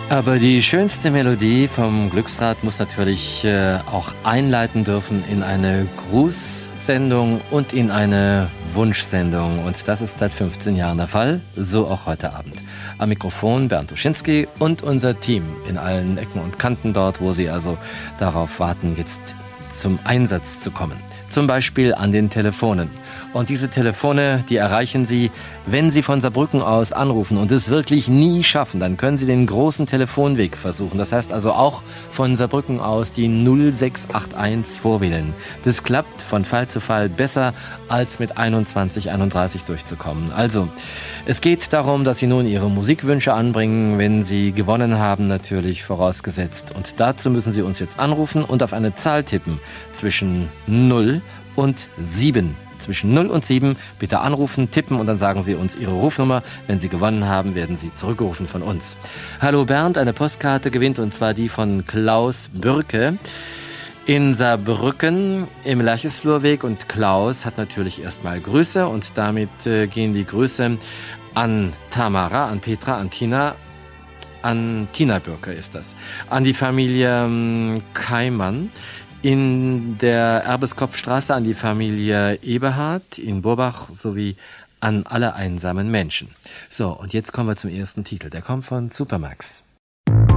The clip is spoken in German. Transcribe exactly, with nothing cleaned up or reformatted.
Aber die schönste Melodie vom Glücksrad muss natürlich äh, auch einleiten dürfen in eine Grußsendung und in eine Wunschsendung. Und das ist seit fünfzehn Jahren der Fall, so auch heute Abend. Am Mikrofon Bernd Uschinski und unser Team in allen Ecken und Kanten dort, wo Sie also darauf warten, jetzt zum Einsatz zu kommen. Zum Beispiel an den Telefonen. Und diese Telefone, die erreichen Sie, wenn Sie von Saarbrücken aus anrufen und es wirklich nie schaffen, dann können Sie den großen Telefonweg versuchen. Das heißt also auch von Saarbrücken aus die null sechs acht eins vorwählen. Das klappt von Fall zu Fall besser, als mit einundzwanzig einunddreißig durchzukommen. Also, es geht darum, dass Sie nun Ihre Musikwünsche anbringen, wenn Sie gewonnen haben, natürlich vorausgesetzt. Und dazu müssen Sie uns jetzt anrufen und auf eine Zahl tippen zwischen null und sieben. Zwischen null und sieben bitte anrufen, tippen und dann sagen Sie uns Ihre Rufnummer. Wenn Sie gewonnen haben, werden Sie zurückgerufen von uns. Hallo Bernd, eine Postkarte gewinnt und zwar die von Klaus Bürke in Saarbrücken im Lerchesflurweg. Und Klaus hat natürlich erstmal Grüße und damit äh, gehen die Grüße an Tamara, an Petra, an Tina, an Tina Bürke ist das, an die Familie ähm, Keimann in der Erbeskopfstraße, an die Familie Eberhard in Burbach sowie an alle einsamen Menschen. So, und jetzt kommen wir zum ersten Titel. Der kommt von Supermax.